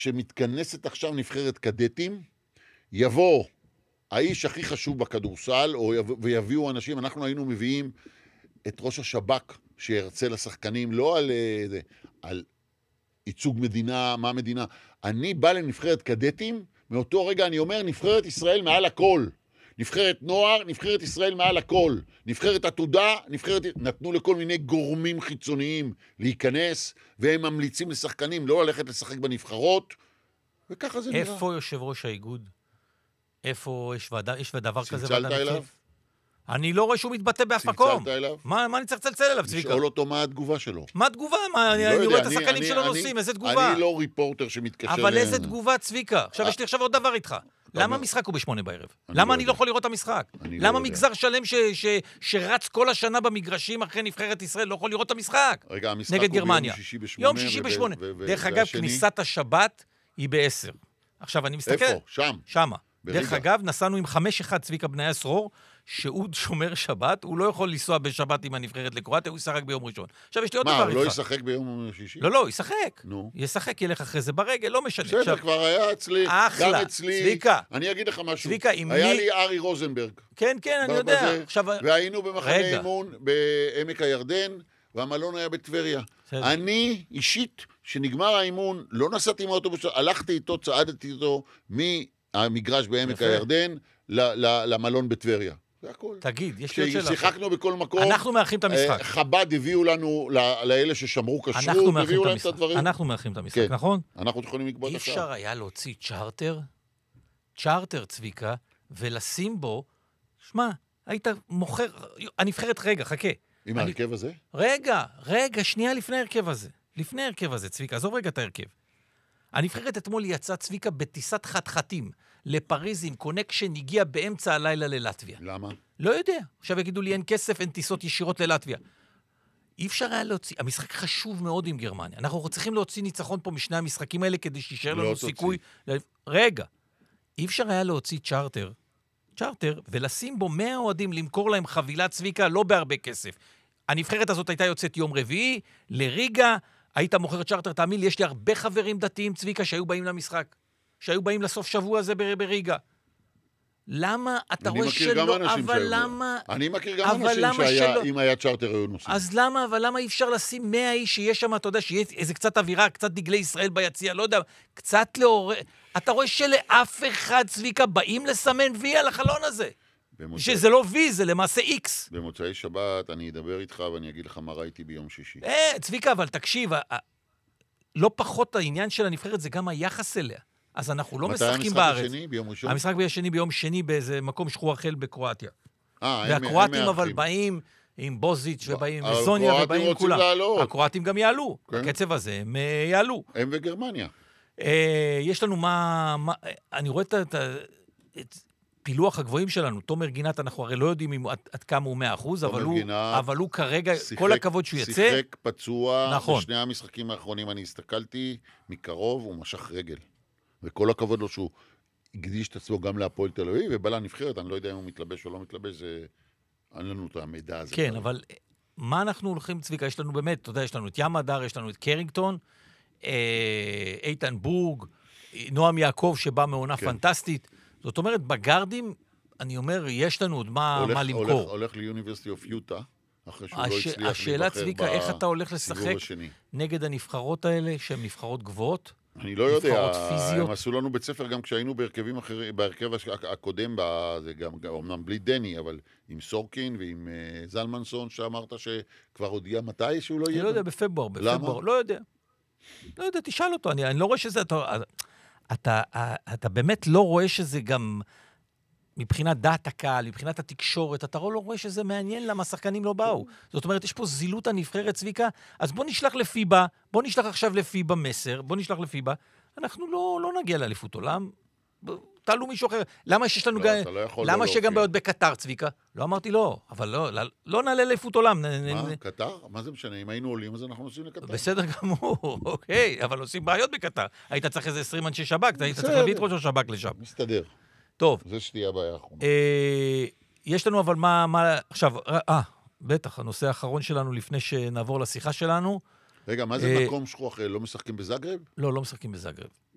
שמתכנסת עכשיו נבחרת קדטים, יבוא האיש הכי חשוב בכדורסל, ויביאו אנשים, אנחנו היינו מביאים את ראש השב"כ שירצה לשחקנים, לא על ייצוג מדינה, מה מדינה. אני בא לנבחרת קדטים, מאותו רגע אני אומר, נבחרת ישראל מעל הכל. נבחרת נוער, נבחרת ישראל מעל הכל. נבחרת עתודה, נתנו לכל מיני גורמים חיצוניים להיכנס, והם ממליצים לשחקנים לא ללכת לשחק בנבחרות, וככה זה נראה. איפה יושב ראש האיגוד? איפה יש דבר כזה? צלצלת אליו? אני לא רואה שהוא מתבטא באף מקום. צלצלת אליו? מה אני צריך לצלצל אליו, צביקה? לשאול אותו מה התגובה שלו. מה התגובה? אני רואה את השחקנים שלו נוסעים, איזה תגובה? אני לא ריפורטר שמתקשר... אבל איזה תגובה, צביקה? עכשיו יש לי עוד דבר איתך. למה המשחק הוא ב8 בערב? למה אני לא יכול לראות את המשחק? למה מגזר שלם שרץ כל השנה במגרשים אחרי נבחרת ישראל לא יכול לראות את המשחק? רגע, המשחק הוא ביום שישי ב8. יום שישי ב8. דרך אגב, כניסת השבת היא ב10. עכשיו אני מסתכל... איפה? שם? שמה. דרך אגב, נסענו עם 5-1 צביקה בני הסרור, שהוא שומר שבת, הוא לא יכול לנסוע בשבת עם הנבחרת לקרואטיה, הוא ישחק ביום ראשון. עכשיו יש לי עוד דבר איתך. מה, הוא לא ישחק ביום שישי? לא, ישחק. נו. ישחק, ילך אחרי זה ברגל, לא משנה. בסדר, כבר היה אצלי, גם אצלי. צביקה. אני אגיד לך משהו. צביקה, היה לי ארי רוזנברג. כן, אני יודע. והיינו במחנה אימון בעמק הירדן, והמלון היה בטבריה. אני אישית, שנגמר האימון, לא נסעתי מהאוטובוס, הלכתי איתו, צעדתי איתו מהמגרש בעמק הירדן למלון בטבריה. זה הכל. תגיד, יש לי עוד שאלה. כששיחקנו בכל מקום, אנחנו מארחים את המשחק. חב"ד הביאו לנו, לאלה ששמרו כשרות, הביאו להם את הדברים. אנחנו מארחים את המשחק, נכון? אנחנו יכולים לקבוע את אי השעה. אפשר היה להוציא צ'ארטר, צביקה, ולשים בו, שמע, היית מוכר, הנבחרת, רגע, חכה. עם ההרכב הזה? רגע, שנייה לפני ההרכב הזה, צביקה, עזוב רגע את ההרכב. הנבחרת אתמול יצא, צביקה, בטיסת חתחתים לפריז עם קונקשן, הגיע באמצע הלילה ללטביה. למה? לא יודע. עכשיו יגידו לי, אין כסף, אין טיסות ישירות ללטביה. אי אפשר היה להוציא, המשחק חשוב מאוד עם גרמניה. אנחנו צריכים להוציא ניצחון פה משני המשחקים האלה, כדי שישאר לנו סיכוי. רגע, אי אפשר היה להוציא צ'ארטר, ולשים בו 100 אוהדים, למכור להם חבילת צביקה, לא בהרבה כסף. הנבחרת הזאת הייתה יוצאת יום רביעי, לריגה, היית מוכר צ'ארטר, תאמין לי, יש לי הרבה חברים דתיים, צביקה, שהיו באים למשחק, שהיו באים לסוף שבוע הזה בריגה. למה אתה רואה שלא, אבל למה... אני מכיר גם אנשים שאם היה צ'ארטר היו נוסעים. אז למה אי אפשר לשים 100 איש שיש שם, אתה יודע, שיהיה איזה קצת אווירה, קצת דגלי ישראל ביציע, לא יודע, קצת לעורר... אתה רואה שלאף אחד, צביקה, באים לסמן וי על החלון הזה. שזה לא וי, זה למעשה איקס. במוצאי שבת אני אדבר איתך ואני אגיד לך מה ראיתי ביום שישי. צביקה, אבל תקשיב, לא פחות העניין של הנבחרת, זה גם היחס אליה. אז אנחנו לא משחקים בארץ. מתי המשחק השני? ביום ראשון? המשחק ביום שני באיזה מקום שחור החל בקרואטיה. והקרואטים אבל באים עם בוזיץ' ובאים עם זוניה ובאים עם כולם. הקרואטים גם יעלו. בקצב הזה הם יעלו. הם וגרמניה. יש לנו אני רואה את פילוח הגבוהים שלנו. תומר גינת, אנחנו הרי לא יודעים עד כמה הוא 100%, אבל הוא כרגע, כל הכבוד שהוא יצא. שיחק פצוע. בשני המשחקים האחרונים אני הסתכלתי מקרוב, הוא משך רגל. וכל הכבוד לו שהוא הקדיש את עצמו גם להפועל תל אביב, ובא לנבחרת, אני לא יודע אם הוא מתלבש או לא מתלבש, אין לנו את המידע הזה. כן, אבל מה אנחנו הולכים, צביקה? יש לנו באמת, אתה יודע, יש לנו את ים הדר, יש לנו את קרינגטון, איתן בורג, נועם יעקב שבא מעונה פנטסטית. זאת אומרת, בגרדים, אני אומר, יש לנו עוד מה למכור. הולך ליוניברסיטי אוף יוטה, אחרי שהוא לא הצליח השאלה, צביקה, איך אתה הולך לשחק נגד הנבחרות האלה, שהן נבחרות גבוהות? אני לא יודע, הם עשו לנו בית ספר גם כשהיינו בהרכבים אחרים, בהרכב הקודם, זה גם אומנם בלי דני, אבל עם סורקין ועם זלמנסון, שאמרת שכבר הודיע מתי שהוא לא יהיה. אני לא יודע, בפברואר, לא יודע, תשאל אותו, אני לא רואה שזה, אתה באמת לא רואה שזה גם, מבחינת דעת הקהל, מבחינת התקשורת, אתה לא רואה שזה מעניין למה השחקנים לא באו. זאת אומרת, יש פה זילות הנבחרת, צביקה, אז בוא נשלח לפיבה, בוא נשלח עכשיו לפיבה מסר, אנחנו לא נגיע לאליפות עולם, תעלו מישהו אחר. למה שיש לנו גם, למה שגם בעיות בקטר, צביקה? לא אמרתי לא, אבל לא נעלה לאליפות עולם. מה, קטר? מה זה משנה? אם היינו עולים, אז אנחנו נוסעים לקטר. בסדר גמור, אוקיי, אבל עושים בעיות בקטר. היית צריך איזה 20 אנשי שב"כ, היית צריך להביא את ראש השב"כ לשם. מסתדר. טוב. זה שתהיה הבעיה האחרונה. יש לנו אבל מה... עכשיו, בטח, הנושא האחרון שלנו לפני שנעבור לשיחה שלנו. רגע, מה זה מקום שכוח? לא משחקים בזאגרב? לא משחקים בזאגרב.